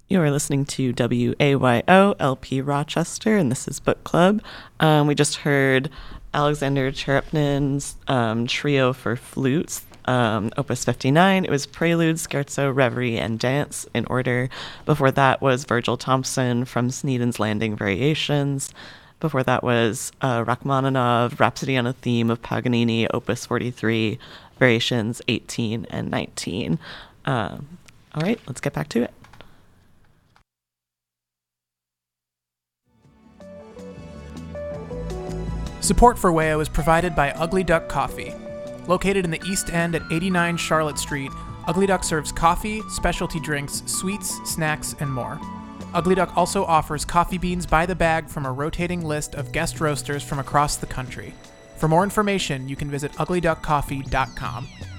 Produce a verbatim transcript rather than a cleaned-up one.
You are listening to W A Y O L P Rochester, and this is Book Club. Um, we just heard Alexander Cherepnin's um, Trio for Flutes, um, Opus fifty-nine. It was Prelude, Scherzo, Reverie, and Dance in order. Before that was Virgil Thompson from Sneden's Landing Variations. Before that was uh, Rachmaninoff, Rhapsody on a Theme of Paganini, Opus forty-three, Variations eighteen and nineteen. Um, all right, let's get back to it. Support for W A O is provided by Ugly Duck Coffee. Located in the East End at eighty-nine Charlotte Street, Ugly Duck serves coffee, specialty drinks, sweets, snacks, and more. Ugly Duck also offers coffee beans by the bag from a rotating list of guest roasters from across the country. For more information, you can visit ugly duck coffee dot com.